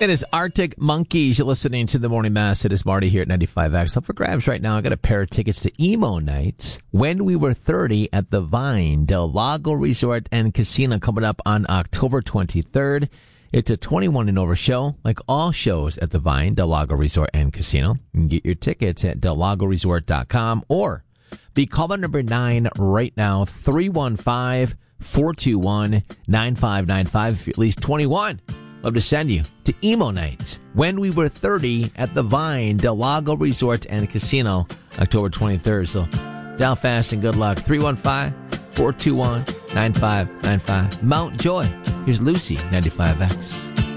It is Arctic Monkeys. You're listening to The Morning Mass. It is Marty here at 95X. Up for grabs right now. I got a pair of tickets to Emo Nights When We Were 30 at the Vine Del Lago Resort and Casino coming up on October 23rd. It's a 21 and over show, like all shows at the Vine Del Lago Resort and Casino. You can get your tickets at delagoresort.com or be caller number 9 right now, 315-421-9595 if you're at least 21. Love to send you to Emo Nights When We Were 30 at the Vine Del Lago Resort and Casino, October 23rd. So dial fast and good luck. 315-421-9595. Mount Joy. Here's Lucy, 95X.